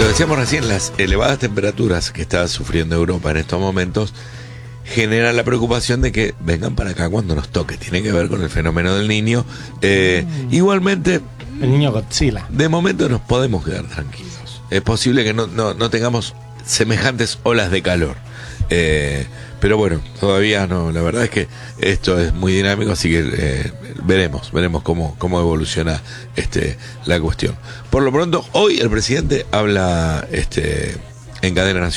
lo decíamos recién, las elevadas temperaturas que está sufriendo Europa en estos momentos generan la preocupación de que vengan para acá cuando nos toque. Tiene que ver con el fenómeno del Niño. Igualmente, el niño Godzilla. De momento nos podemos quedar tranquilos. Es posible que no tengamos semejantes olas de calor. Pero bueno, todavía no. La verdad es que esto es muy dinámico, así que veremos cómo evoluciona la cuestión. Por lo pronto, hoy el presidente habla en cadena nacional.